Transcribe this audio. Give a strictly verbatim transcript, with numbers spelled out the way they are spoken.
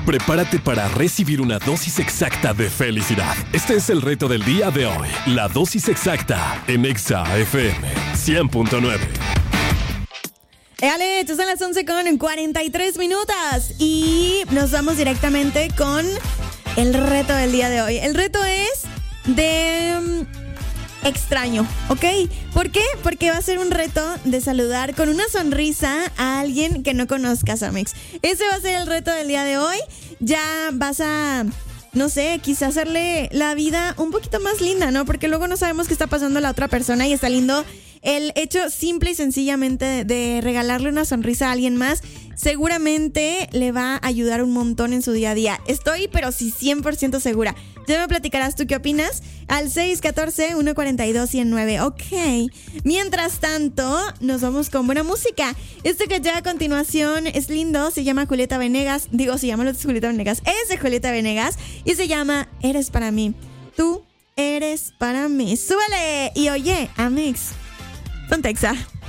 Prepárate para recibir una dosis exacta de felicidad. Este es el reto del día de hoy. La dosis exacta en Exa F M cien punto nueve. Éale, son las once con cuarenta y tres minutos y nos vamos directamente con el reto del día de hoy. El reto es de um, extraño, ¿ok? ¿Por qué? Porque va a ser un reto de saludar con una sonrisa a alguien que no conozcas, Amex. Ese va a ser el reto del día de hoy. Ya vas a, no sé, quizá hacerle la vida un poquito más linda, ¿no? Porque luego no sabemos qué está pasando a la otra persona y está lindo el hecho simple y sencillamente de, de regalarle una sonrisa a alguien más. Seguramente le va a ayudar un montón en su día a día. Estoy, pero sí, cien por ciento segura. Ya me platicarás tú qué opinas al seis uno cuatro, uno cuatro dos, uno cero nueve. Ok. Mientras tanto, nos vamos con buena música. Este que ya a continuación es lindo. Se llama Julieta Venegas. Digo, se llama Julieta Venegas. Es de Julieta Venegas. Y se llama Eres para mí. Tú eres para mí. ¡Súbele! Y oye, Amex, ponte Exa.